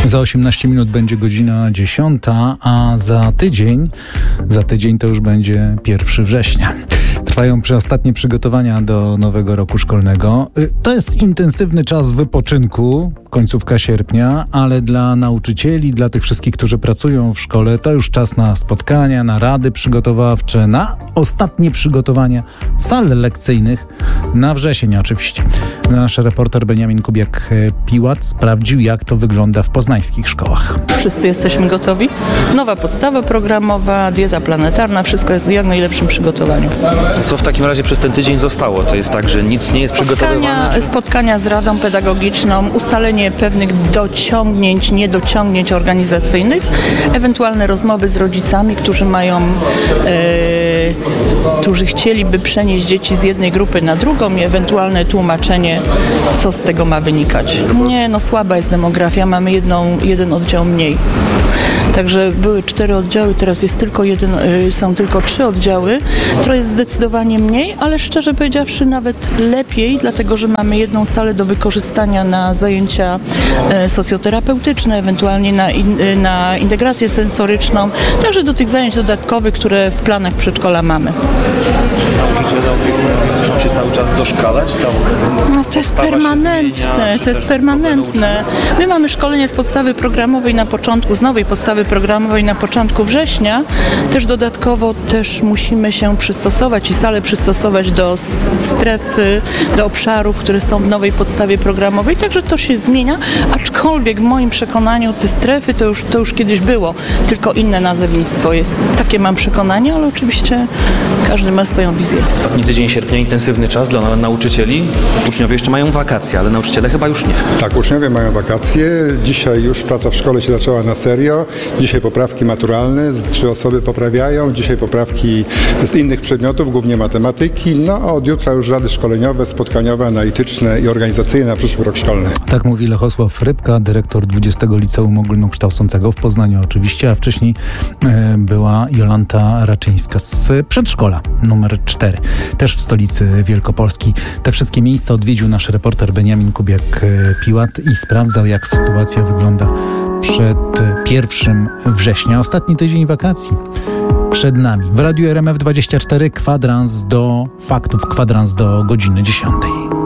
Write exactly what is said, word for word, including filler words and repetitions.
Za osiemnaście minut będzie godzina dziesiąta, a za tydzień, za tydzień to już będzie pierwszego września. Trwają ostatnie przygotowania do nowego roku szkolnego. To jest intensywny czas wypoczynku, końcówka sierpnia, ale dla nauczycieli, dla tych wszystkich, którzy pracują w szkole, to już czas na spotkania, na rady przygotowawcze, na ostatnie przygotowania sal lekcyjnych, na wrzesień oczywiście. Nasz reporter Beniamin Kubiak-Piłat sprawdził, jak to wygląda w poznańskich szkołach. Wszyscy jesteśmy gotowi. Nowa podstawa programowa, dieta planetarna, wszystko jest w jak najlepszym przygotowaniu. Co w takim razie przez ten tydzień zostało? To jest tak, że nic nie jest przygotowywane? Spotkania, spotkania z Radą Pedagogiczną, ustalenie pewnych dociągnięć, niedociągnięć organizacyjnych, ewentualne rozmowy z rodzicami, którzy mają, e, którzy chcieliby przenieść dzieci z jednej grupy na drugą i ewentualne tłumaczenie, co z tego ma wynikać. Nie, no słaba jest demografia, mamy jedną, jeden oddział mniej. Także były cztery oddziały, teraz jest tylko jeden, są tylko trzy oddziały. To jest zdecydowanie mniej, ale szczerze powiedziawszy nawet lepiej, dlatego że mamy jedną salę do wykorzystania na zajęcia socjoterapeutyczne, ewentualnie na, in, na integrację sensoryczną, także do tych zajęć dodatkowych, które w planach przedszkola mamy. Nauczyciele muszą się cały czas doszkalać? Tam no to jest permanentne, zmienia, to jest permanentne. My mamy szkolenie z podstawy programowej na początku, z nowej podstawy programowej na początku września. Też dodatkowo też musimy się przystosować i salę przystosować do strefy, do obszarów, które są w nowej podstawie programowej. Także to się zmienia, aczkolwiek w moim przekonaniu te strefy to już, to już kiedyś było, tylko inne nazewnictwo jest. Takie mam przekonanie, ale oczywiście każdy ma swoją wizję. Ostatni tydzień sierpnia, intensywny czas dla nauczycieli. Uczniowie jeszcze mają wakacje, ale nauczyciele chyba już nie. Tak, uczniowie mają wakacje. Dzisiaj już praca w szkole się zaczęła na serio. Dzisiaj poprawki maturalne, trzy osoby poprawiają. Dzisiaj poprawki z innych przedmiotów, głównie matematyki. No a od jutra już rady szkoleniowe, spotkaniowe, analityczne i organizacyjne na przyszły rok szkolny. Tak mówi Lechosław Rybka, dyrektor dwudziestego Liceum Ogólnokształcącego w Poznaniu oczywiście, a wcześniej e, była Jolanta Raczyńska z przedszkola numer cztery, też w stolicy Wielkopolski. Te wszystkie miejsca odwiedził nasz reporter Beniamin Kubiak-Piłat i sprawdzał, jak sytuacja wygląda przed pierwszym września. Ostatni tydzień wakacji przed nami. W Radiu R M F dwadzieścia cztery kwadrans do faktów, kwadrans do godziny dziesiątej.